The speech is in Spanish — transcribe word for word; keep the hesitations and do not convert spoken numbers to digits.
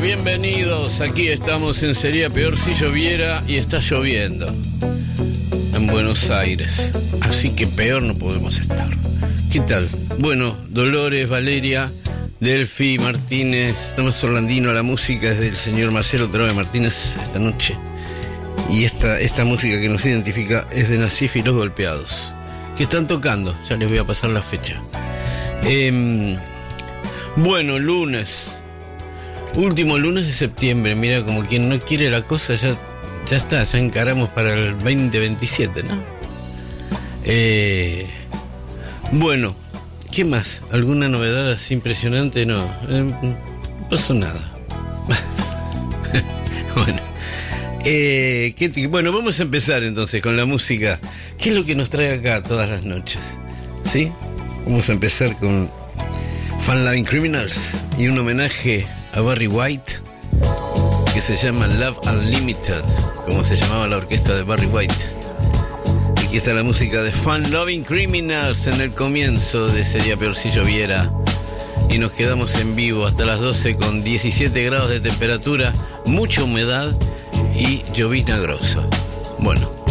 Bienvenidos, aquí estamos en Sería Peor si lloviera y está lloviendo en Buenos Aires, así que peor no podemos estar. ¿Qué tal? Bueno, Dolores, Valeria, Delphi, Martínez, Tomás Orlandino, la música es del señor Marcelo Trabe Martínez esta noche, y esta, esta música que nos identifica es de Nasif y Los Golpeados, que están tocando, ya les voy a pasar la fecha. Eh, bueno, lunes, último lunes de septiembre, mira, como quien no quiere la cosa, ya, ya está, ya encaramos para el veinte veintisiete, ¿no? Eh, bueno, ¿qué más? ¿Alguna novedad así impresionante? No, eh, no pasó nada. Bueno, eh, ¿qué t- bueno, vamos a empezar entonces con la música. ¿Qué es lo que nos trae acá todas las noches? ¿Sí? Vamos a empezar con Fun Loving Criminals y un homenaje a Barry White que se llama Love Unlimited, como se llamaba la orquesta de Barry White. Y aquí está la música de Fun Loving Criminals en el comienzo de Sería Peor si lloviera, y nos quedamos en vivo hasta las doce con diecisiete grados de temperatura, mucha humedad y llovizna grosa. Bueno,